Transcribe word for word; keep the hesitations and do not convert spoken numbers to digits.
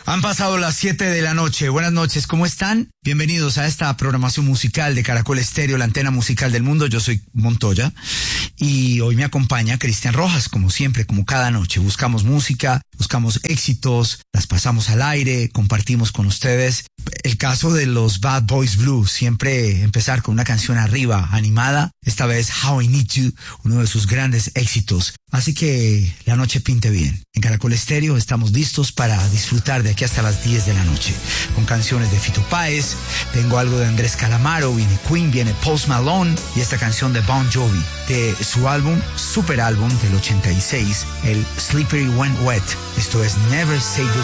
Han pasado las siete de la noche. Buenas noches, ¿cómo están? Bienvenidos a esta programación musical de Caracol Estéreo, la antena musical del mundo. Yo soy Montoya y hoy me acompaña Cristian Rojas, como siempre, como cada noche. Buscamos música, buscamos éxitos, las pasamos al aire, compartimos con ustedes. El caso de los Bad Boys Blue, siempre empezar con una canción arriba, animada. Esta vez How I Need You, uno de sus grandes éxitos. Así que la noche pinte bien. En Caracol Estéreo estamos listos para disfrutar de aquí hasta las diez de la noche. Con canciones de Fito Páez, tengo algo de Andrés Calamaro, viene Queen, viene Post Malone y esta canción de Bon Jovi, de su álbum, super álbum del ochenta y seis, el Slippery When Wet. Esto es Never Say Goodbye.